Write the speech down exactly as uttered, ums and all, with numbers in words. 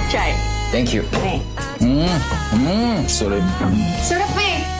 Try. Thank you. Okay. Mmm, mmm, sulit. Sarap eh.